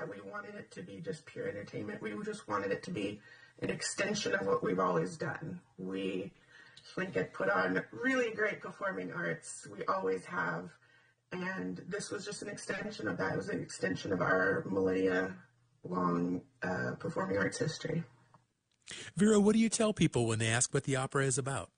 that we wanted it to be just pure entertainment. We just wanted it to be an extension of what we've always done. We Tlingit put on really great performing arts. We always have. And this was just an extension of that. It was an extension of our millennia-long performing arts history. Vera, what do you tell people when they ask what the opera is about?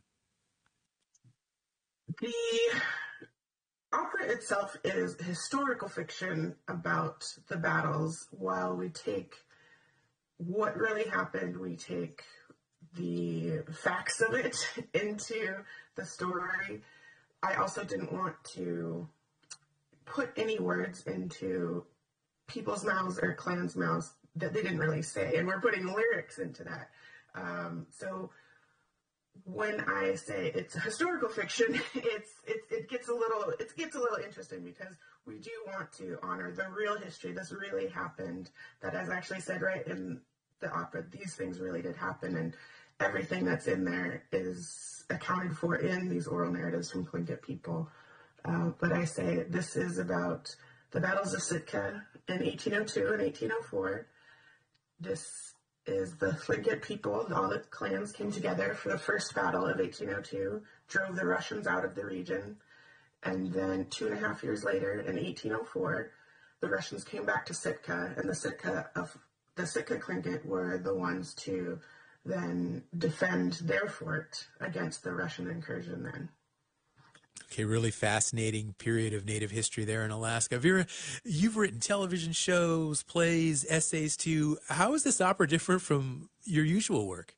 The opera itself is historical fiction about the battles. While we take what really happened, we take the facts of it into the story. I also didn't want to put any words into people's mouths or clans' mouths that they didn't really say, and we're putting lyrics into that. So when I say it's a historical fiction, it gets a little interesting, because we do want to honor the real history. This really happened. That, as actually said right in the opera, these things really did happen, and everything that's in there is accounted for in these oral narratives from Tlingit people. But I say this is about the battles of Sitka in 1802 and 1804. This is the Tlingit people. All the clans came together for the first battle of 1802, drove the Russians out of the region. And then 2.5 years later, in 1804, the Russians came back to Sitka, and the Sitka Tlingit were the ones to then defend their fort against the Russian incursion then. Okay, really fascinating period of Native history there in Alaska. Vera, you've written television shows, plays, essays too. How is this opera different from your usual work?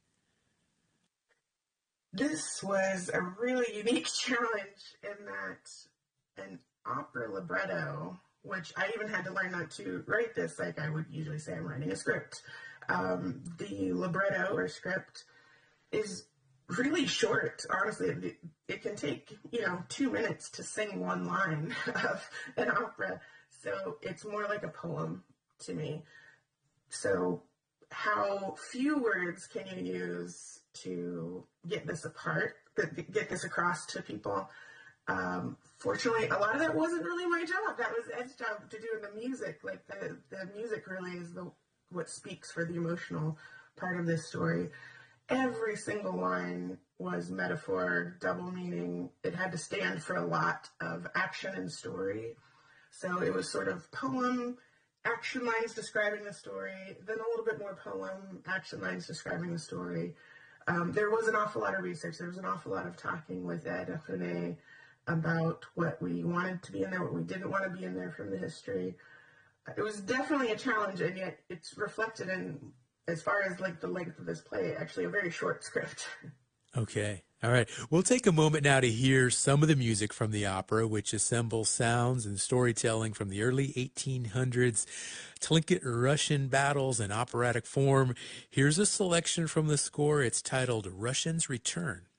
This was a really unique challenge in that an opera libretto, which I even had to learn not to write this like I would usually say I'm writing a script. The libretto or script is really short, honestly. It can take, 2 minutes to sing one line of an opera. So it's more like a poem to me. So how few words can you use to get this across to people? Fortunately, a lot of that wasn't really my job. That was Ed's job to do the music. Like the music really is what speaks for the emotional part of this story. Every single line was metaphor, double meaning. It had to stand for a lot of action and story. So it was sort of poem, action lines describing the story, then a little bit more poem, action lines describing the story. There was an awful lot of research. There was an awful lot of talking with Ed Afune about what we wanted to be in there, what we didn't want to be in there from the history. It was definitely a challenge, and yet it's reflected in, as far as like the length of this play, actually a very short script. Okay. All right. We'll take a moment now to hear some of the music from the opera, which assembles sounds and storytelling from the early 1800s, Tlingit Russian battles in operatic form. Here's a selection from the score. It's titled Russians Return.